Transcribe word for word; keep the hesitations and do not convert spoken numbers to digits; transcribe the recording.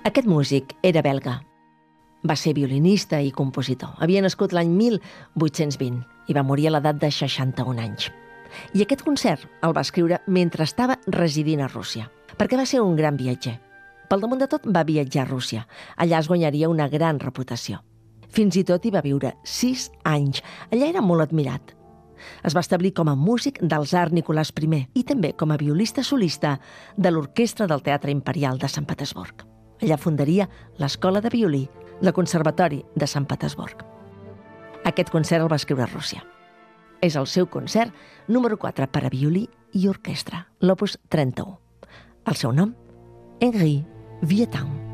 Aquest músic era belga. Va ser violinista i compositor. Havia nascut l'any mil vuit-cents vint i va morir a l'edat de seixanta-un anys. I aquest concert el va escriure mentre estava residint a Rússia, perquè va ser un gran viatger. Pel damunt de tot va viatjar a Rússia. Allà es guanyaria una gran reputació. Fins i tot hi va viure sis anys. Allà era molt admirat. Es va establir com a músic del tsar Nicolàs primer i també com a violista solista de l'Orquestra del Teatre Imperial de Sant Petersburg. Allà fundaria l'Escola de Violí del Conservatori de Sant Petersburg. Aquest concert el va escriure a Rússia. És el seu concert número quatre per a violí i orquestra, l'opus trenta-u. El seu nom, Henri Vieuxtemps.